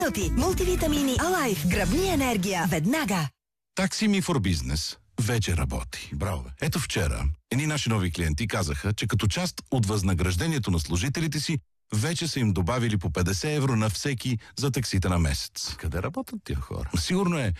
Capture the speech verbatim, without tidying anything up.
Мултивитамини Алайф. Гръбни енергия веднага. Taxi Me for Business вече работи. Браво! Ето вчера едни наши нови клиенти казаха, че като част от възнаграждението на служителите си вече са им добавили по петдесет евро на всеки за таксите на месец. Къде работят тия хора? Сигурно е